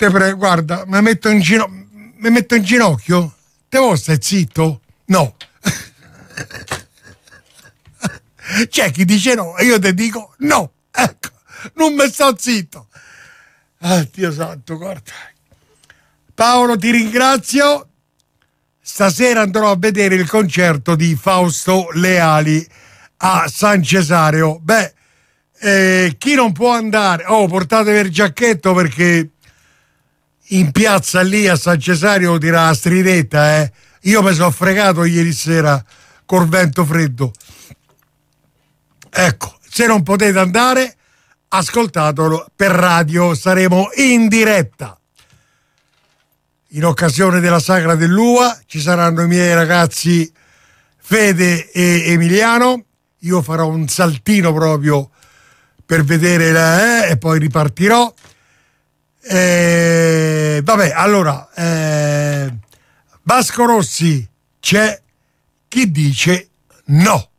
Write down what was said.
Te prego, guarda, mi metto in ginocchio? Te vuoi stai zitto? No. C'è chi dice no e io ti dico no. Ecco, non mi sto zitto. Ah, Dio santo, guarda. Paolo, ti ringrazio. Stasera andrò a vedere il concerto di Fausto Leali a San Cesareo. Chi non può andare, portatevi il giacchetto, perché in piazza lì a San Cesareo tira la stridetta, Io mi sono fregato ieri sera col vento freddo. Ecco, se non potete andare, ascoltatelo per radio, saremo in diretta. In occasione della Sagra dell'Ua ci saranno i miei ragazzi Fede e Emiliano. Io farò un saltino proprio per vedere e poi ripartirò. Allora, Vasco Rossi, c'è chi dice no.